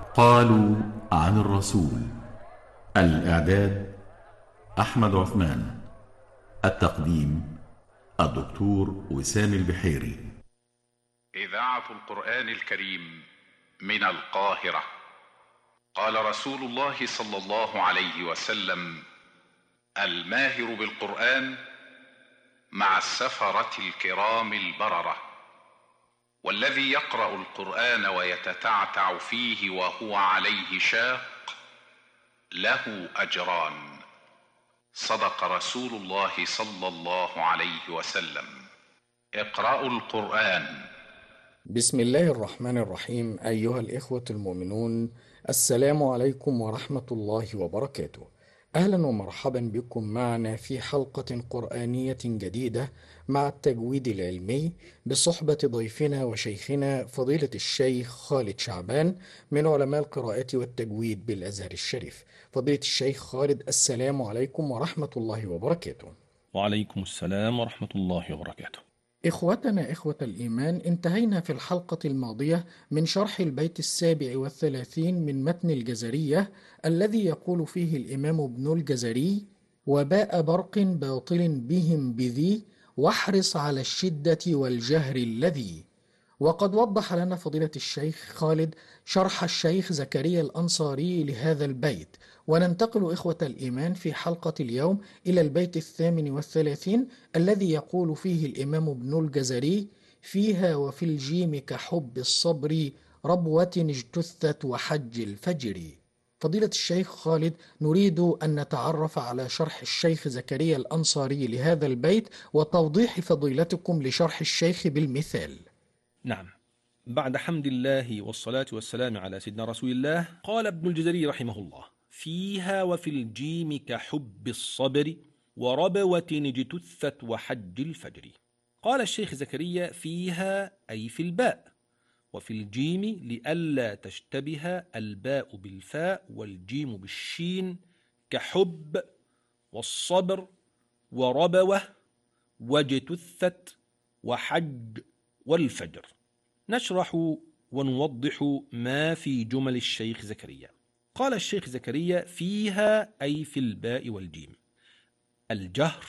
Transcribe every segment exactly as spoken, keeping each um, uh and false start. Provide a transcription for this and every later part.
قالوا عن الرسول. الإعداد أحمد عثمان. التقديم الدكتور وسام البحيري. إذاعة القرآن الكريم من القاهرة. قال رسول الله صلى الله عليه وسلم: الماهر بالقرآن مع السفرة الكرام البررة، والذي يقرأ القرآن ويتتعتع فيه وهو عليه شاق له أجران. صدق رسول الله صلى الله عليه وسلم. اقرأوا القرآن. بسم الله الرحمن الرحيم. أيها الإخوة المؤمنون، السلام عليكم ورحمة الله وبركاته. أهلا ومرحبا بكم معنا في حلقة قرآنية جديدة مع التجويد العلمي بصحبة ضيفنا وشيخنا فضيلة الشيخ خالد شعبان من علماء القراءة والتجويد بالأزهر الشريف. فضيلة الشيخ خالد، السلام عليكم ورحمة الله وبركاته. وعليكم السلام ورحمة الله وبركاته. إخوتنا إخوة الإيمان، انتهينا في الحلقة الماضية من شرح البيت السابع والثلاثين من متن الجزرية الذي يقول فيه الإمام ابن الجزري: وباء برق باطل بهم بذي واحرص على الشدة والجهر الذي. وقد وضح لنا فضيلة الشيخ خالد شرح الشيخ زكريا الأنصاري لهذا البيت، وننتقل إخوة الإيمان في حلقة اليوم إلى البيت الثامن والثلاثين الذي يقول فيه الإمام ابن الجزري: فيها وفي الجيم كحب الصبر ربوة اجتثت وحج الفجر. فضيلة الشيخ خالد، نريد أن نتعرف على شرح الشيخ زكريا الأنصاري لهذا البيت وتوضيح فضيلتكم لشرح الشيخ بالمثال. نعم، بعد حمد الله والصلاة والسلام على سيدنا رسول الله، قال ابن الجزري رحمه الله: فيها وفي الجيم كحب الصبر وربوة اجتثت وحج الفجر. قال الشيخ زكريا: فيها أي في الباء، وفي الجيم لئلا تشتبه الباء بالفاء والجيم بالشين، كحب والصبر وربوة واجتثت وحج والفجر. نشرح ونوضح ما في جمل الشيخ زكريا. قال الشيخ زكريا: فيها أي في الباء والجيم الجهر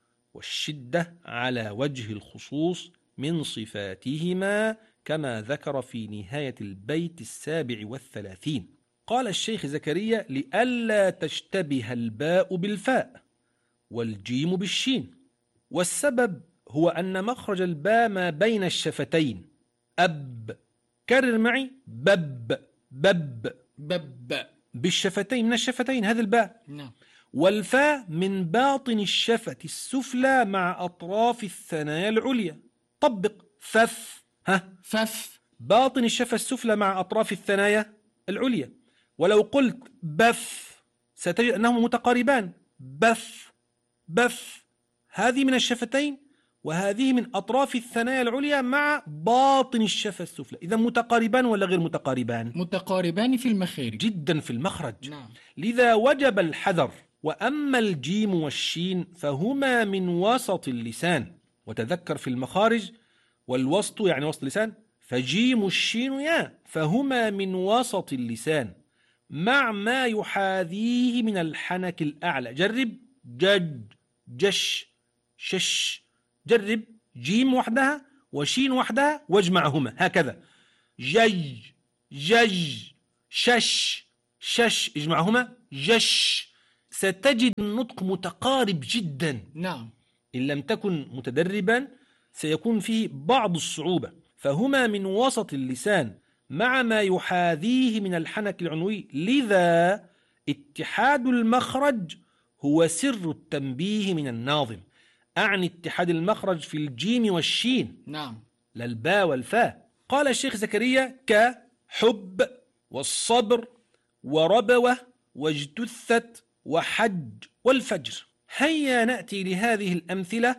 والشدة على وجه الخصوص من صفاتهما كما ذكر في نهاية البيت السابع والثلاثين. قال الشيخ زكريا: لئلا تشتبه الباء بالفاء والجيم بالشين، والسبب هو أن مخرج الباء ما بين الشفتين. أب، كرر معي: بب بب بب بالشفتين، من الشفتين، هذا الباء. نعم. والفاء من باطن الشفة السفلى مع أطراف الثنايا العليا. طبق: فف، ها فف، باطن الشفة السفلى مع أطراف الثنايا العليا. ولو قلت بف ستجد أنهما متقاربان. بف بف، هذه من الشفتين وهذه من أطراف الثنايا العليا مع باطن الشفة السفلى. إذا متقاربان ولا غير متقاربان؟ متقاربان في المخارج، جدا في المخرج. نعم. لذا وجب الحذر. وأما الجيم والشين فهما من وسط اللسان، وتذكر في المخارج والوسط يعني وسط اللسان، فجيم الشين يا فهما من وسط اللسان مع ما يحاذيه من الحنك الأعلى. جرب: جج جش شش. جرب جيم وحدها وشين وحدها واجمعهما هكذا: جج جج شش شش، اجمعهما جش. ستجد النطق متقارب جدا. نعم. إن لم تكن متدربا سيكون فيه بعض الصعوبة. فهما من وسط اللسان مع ما يحاذيه من الحنك العنوي، لذا اتحاد المخرج هو سر التنبيه من الناظم. أعني اتحاد المخرج في الجيم والشين، نعم، لا الباء والفاء. قال الشيخ زكريا: كحب والصبر وربوة واجتثت وحج والفجر. هيا نأتي لهذه الأمثلة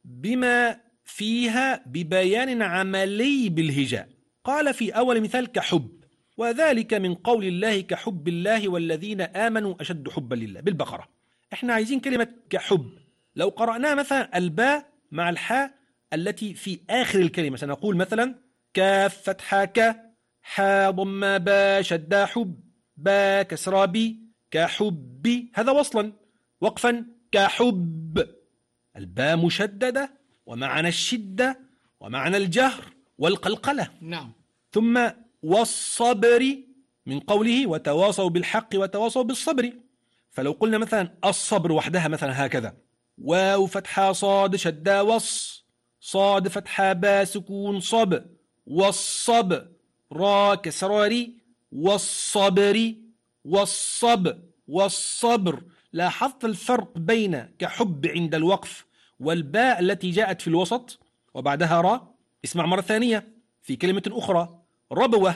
بما فيها ببيان عملي بالهجاء. قال في أول مثال: كحب، وذلك من قول الله: كحب الله والذين آمنوا أشد حبا لله، بالبقرة. احنا عايزين كلمة كحب. لو قرأناها مثلا الباء مع الحاء التي في آخر الكلمة سنقول مثلا: كاف فتحة ك، حا ضم با شد حب با كسرى بي كحب، هذا وصلا. وقفا كحب، الباء مشددة ومعنى الشدة ومعنى الجهر والقلقلة. نعم. ثم والصبر من قوله وتواصوا بالحق وتواصوا بالصبر. فلو قلنا مثلا الصبر وحدها مثلا هكذا، واو فتحة صاد شدة وص، صاد فتحة با سكون صب، والصب، را كسراري، والصبر، والصب، والصبر. لاحظت الفرق بين كحب عند الوقف والباء التي جاءت في الوسط وبعدها را. اسمع مرة ثانية في كلمة أخرى، ربوة،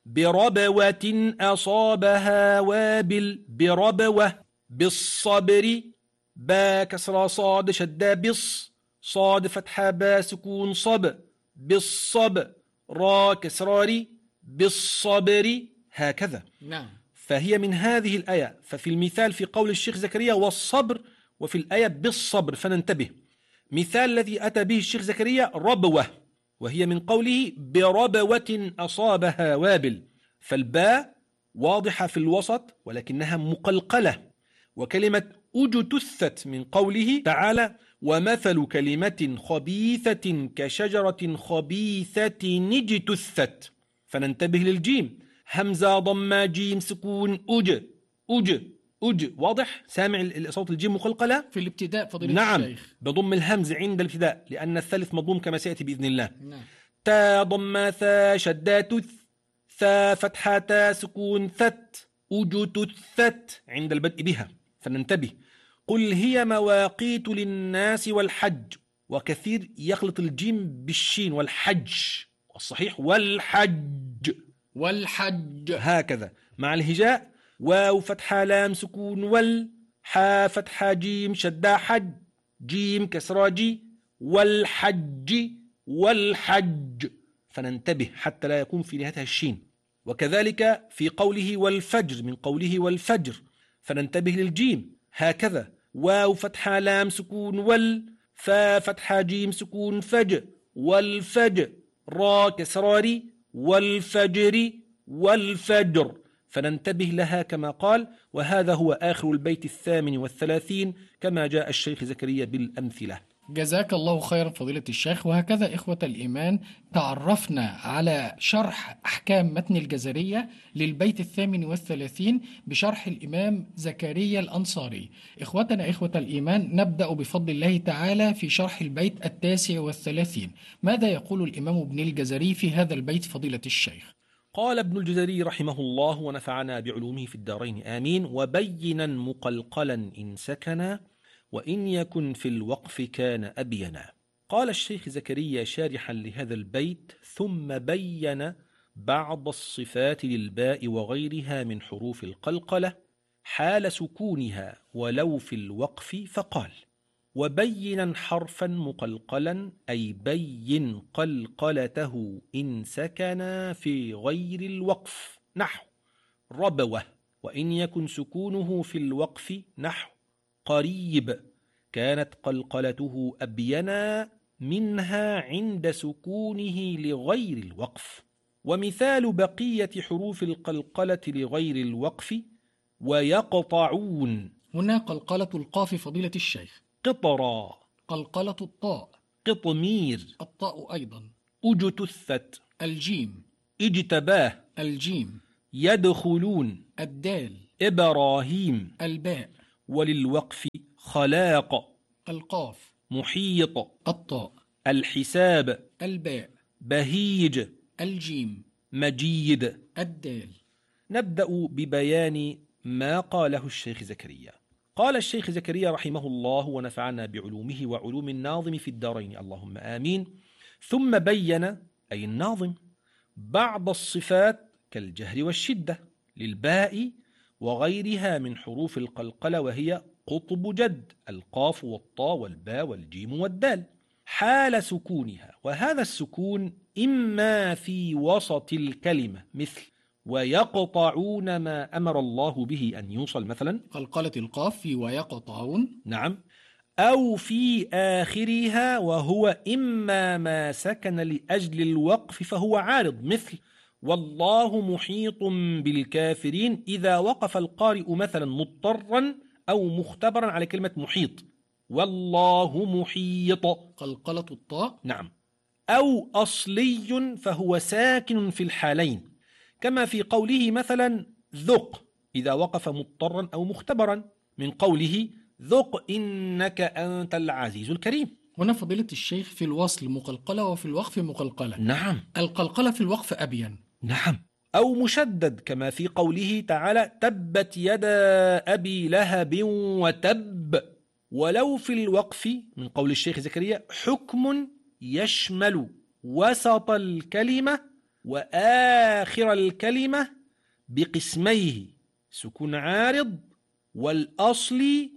بربوة أصابها وابل، بربوة، بالصبر، با كسرى صاد شدة بص، صاد فتحة با سكون صب، بالصب، را كسراري، بالصبر، هكذا. نعم. فهي من هذه الآية. ففي المثال في قول الشيخ زكريا والصبر، وفي الآية بالصبر، فننتبه. مثال الذي أتى به الشيخ زكريا ربوة، وهي من قوله بربوة أصابها وابل، فالباء واضحة في الوسط ولكنها مقلقلة. وكلمة أجتثت من قوله تعالى ومثل كلمة خبيثة كشجرة خبيثة اجتثت، فننتبه للجيم، همزة ضمة جيم سكون أج، أج، أج، واضح؟ سامع صوت الجيم مقلقلة في الابتداء فضيلة نعم. الشيخ. بضم الهمز عند الابتداء لأن الثالث مضموم كما سيأتي بإذن الله. نعم. تا ضم ثا شدة تث، ثا فتحة تا سكون ثت، أجتثت عند البدء بها، فننتبه. قل هي مواقيت للناس والحج، وكثير يخلط الجيم بالشين والحج، والصحيح والحج، والحج، هكذا مع الهجاء. واو فتحة لام سكون وال، حا فتحة جيم شدة حج، جيم كسرى جي، والحج، والحج، فننتبه حتى لا يكون في نهايتها الشين. وكذلك في قوله والفجر من قوله والفجر، فننتبه للجيم هكذا، واو فتحة لام سكون وال، فا فتحة جيم سكون فج، والفجر، را كسراري، والفجر، والفجر، فننتبه لها كما قال. وهذا هو آخر البيت الثامن والثلاثين كما جاء الشيخ زكريا بالأمثلة. جزاك الله خيرا فضيلة الشيخ. وهكذا إخوة الإيمان تعرفنا على شرح أحكام متن الجزرية للبيت الثامن والثلاثين بشرح الإمام زكريا الأنصاري. إخوتنا إخوة الإيمان، نبدأ بفضل الله تعالى في شرح البيت التاسع والثلاثين. ماذا يقول الإمام ابن الجزري في هذا البيت فضيلة الشيخ؟ قال ابن الجزري رحمه الله ونفعنا بعلومه في الدارين آمين. وبينا مقلقلا إن سكنا، وإن يكن في الوقف كان أبينا. قال الشيخ زكريا شارحا لهذا البيت ثم بين بعض الصفات للباء وغيرها من حروف القلقلة حال سكونها ولو في الوقف، فقال وبينا حرفا مقلقلا أي بين قلقلته إن سكن في غير الوقف، نحو ربوة، وإن يكن سكونه في الوقف نحو قريب، كانت قلقلته أبينا منها عند سكونه لغير الوقف. ومثال بقية حروف القلقلة لغير الوقف ويقطعون، هنا قلقلة القاف فضيلة الشيخ، قطرا، قلقلة الطاء، قطمير، الطاء أيضا، أجتثت، الجيم، اجتباه، الجيم، يدخلون، الدال، إبراهيم، الباء، وللوقف خلاق، القاف، محيط، الطاء، الحساب، الباء، بهيج، الجيم، مجيد. الدال. نبدأ ببيان ما قاله الشيخ زكريا. قال الشيخ زكريا رحمه الله ونفعنا بعلومه وعلوم الناظم في الدارين اللهم آمين. ثم بين أي الناظم بعض الصفات كالجهر والشدة للباء وغيرها من حروف القلقلة، وهي قطب جد، القاف والطاء والباء والجيم والدال، حال سكونها. وهذا السكون إما في وسط الكلمة مثل ويقطعون ما أمر الله به أن يوصل مثلا، قلقلة القاف في ويقطعون، نعم، أو في آخرها، وهو إما ما سكن لأجل الوقف فهو عارض مثل والله محيط بالكافرين إذا وقف القارئ مثلا مضطرا أو مختبرا على كلمة محيط، والله محيط قلقلة الطاء. نعم. أو أصلي فهو ساكن في الحالين، كما في قوله مثلا ذق إذا وقف مضطرا أو مختبرا، من قوله ذق إنك أنت العزيز الكريم. هنا فضيلة الشيخ في الوصل مقلقلة وفي الوقف مقلقلة. نعم. القلقلة في الوقف أبين. نعم. أو مشدد كما في قوله تعالى تبت يدا أبي لهب وتب. ولو في الوقف من قول الشيخ زكريا حكم يشمل وسط الكلمة وآخر الكلمة بقسميه سكون عارض والأصل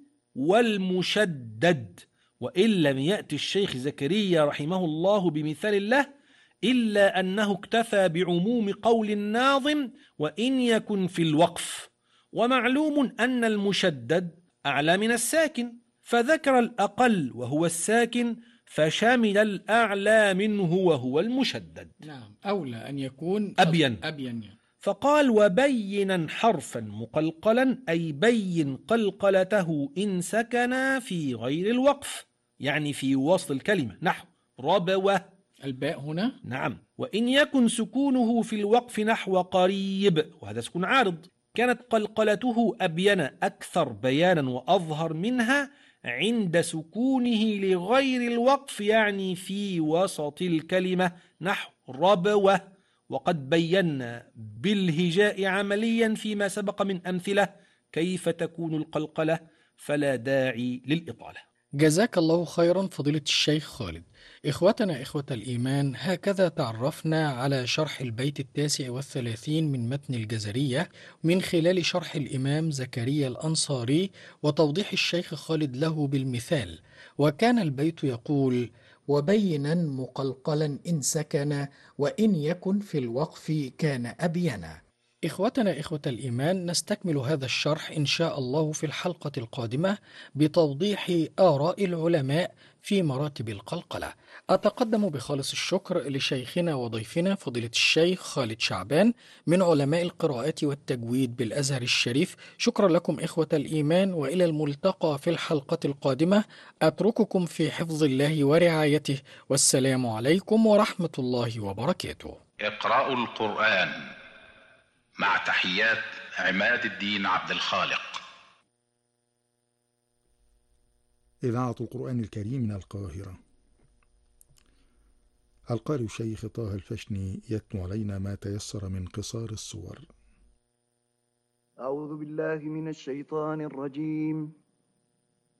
والمشدد. وإن لم يأتي الشيخ زكريا رحمه الله بمثال له إلا أنه اكتفى بعموم قول الناظم وإن يكن في الوقف. ومعلوم أن المشدد أعلى من الساكن، فذكر الأقل وهو الساكن فشمل الأعلى منه وهو المشدد. نعم، أولى أن يكون أبين, أبين. فقال وبينا حرفا مقلقلا أي بين قلقلته إن سكن في غير الوقف، يعني في وسط الكلمة، نحو ربوة الباء هنا. نعم. وإن يكن سكونه في الوقف نحو قريب، وهذا سكون عارض، كانت قلقلته أبين أكثر بيانا وأظهر منها عند سكونه لغير الوقف، يعني في وسط الكلمة، نحو ربوة. وقد بينا بالهجاء عمليا فيما سبق من أمثلة كيف تكون القلقلة، فلا داعي للإطالة. جزاك الله خيرا فضيلة الشيخ خالد. إخوتنا إخوة الإيمان، هكذا تعرفنا على شرح البيت التاسع والثلاثين من متن الجزرية من خلال شرح الإمام زكريا الأنصاري وتوضيح الشيخ خالد له بالمثال. وكان البيت يقول وبينا مقلقلا إن سكن وإن يكن في الوقف كان أبينا. إخوتنا إخوة الإيمان، نستكمل هذا الشرح إن شاء الله في الحلقة القادمة بتوضيح آراء العلماء في مراتب القلقلة. أتقدم بخالص الشكر لشيخنا وضيفنا فضيلة الشيخ خالد شعبان من علماء القراءات والتجويد بالأزهر الشريف. شكرا لكم إخوة الإيمان، وإلى الملتقى في الحلقة القادمة. أترككم في حفظ الله ورعايته، والسلام عليكم ورحمة الله وبركاته. اقرأوا القرآن مع تحيات عماد الدين عبد الخالق. إذاعة القرآن الكريم من القاهرة. القارئ الشيخ طه الفشني يتلو علينا ما تيسر من قصار السور. أعوذ بالله من الشيطان الرجيم.